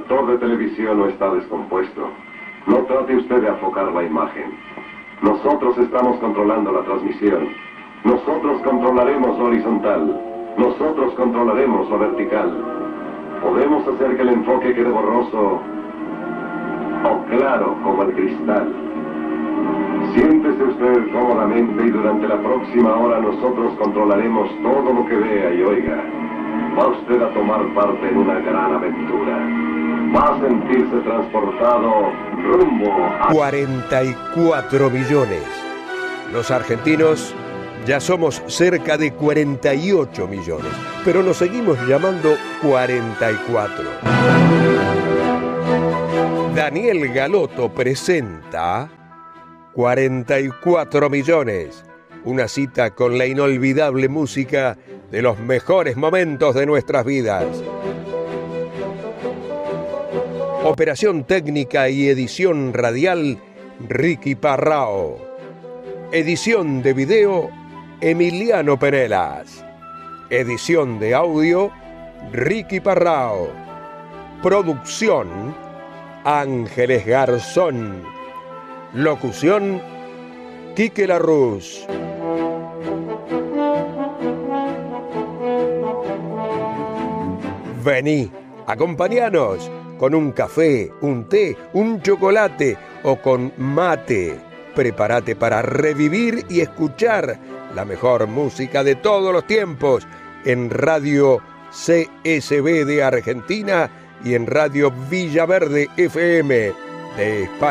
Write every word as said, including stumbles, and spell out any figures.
receptor de televisión no está descompuesto. No trate usted de enfocar la imagen. Nosotros estamos controlando la transmisión. Nosotros controlaremos lo horizontal. Nosotros controlaremos lo vertical. Podemos hacer que el enfoque quede borroso o claro como el cristal. Siéntese usted cómodamente y durante la próxima hora nosotros controlaremos todo lo que vea y oiga. Va usted a tomar parte en una gran aventura. Va a sentirse transportado rumbo a... cuarenta y cuatro millones. Los argentinos ya somos cerca de cuarenta y ocho millones, pero nos seguimos llamando cuarenta y cuatro. Daniel Galoto presenta cuarenta y cuatro millones, una cita con la inolvidable música de los mejores momentos de nuestras vidas. Operación técnica y edición radial, Ricky Parrao. Edición de video, Emiliano Penelas. Edición de audio, Ricky Parrao. Producción, Ángeles Garzón. Locución, Quique Larruz. Vení, acompáñanos con un café, un té, un chocolate o con mate. Prepárate para revivir y escuchar la mejor música de todos los tiempos en Radio C S B de Argentina y en Radio Villaverde F M de España.